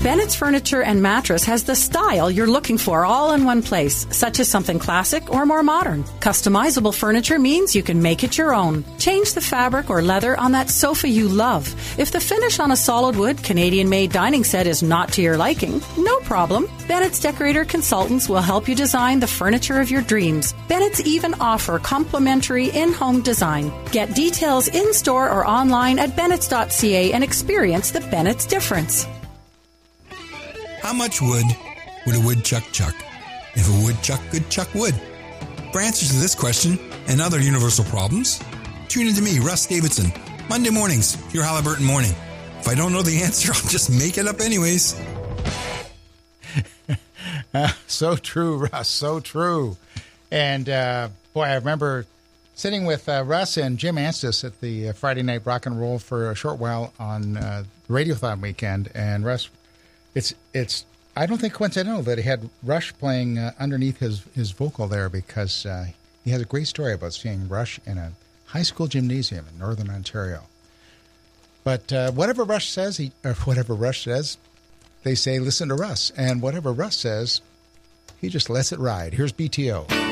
Bennett's Furniture and Mattress has the style you're looking for all in one place, such as something classic or more modern. Customizable furniture means you can make it your own. Change the fabric or leather on that sofa you love. If the finish on a solid wood Canadian-made dining set is not to your liking, no problem. Bennett's Decorator Consultants will help you design the furniture of your dreams. Bennett's even offer complimentary in-home design. Get details in-store or online at bennetts.ca and experience the Bennett's difference. How much wood would a woodchuck chuck if a woodchuck could chuck wood? For answers to this question and other universal problems, tune in to me, Russ Davidson, Monday mornings, your Halliburton Morning. If I don't know the answer, I'll just make it up anyways. So true, Russ, so true. And, boy, I remember sitting with Russ and Jim Anstis at the Friday Night Rock and Roll for a short while on Radiothon weekend. And Russ, it's I don't think coincidental that he had Rush playing underneath his vocal there, because he has a great story about seeing Rush in a high school gymnasium in Northern Ontario. But whatever Rush says, they say, listen to Russ. And whatever Russ says, he just lets it ride. Here's BTO.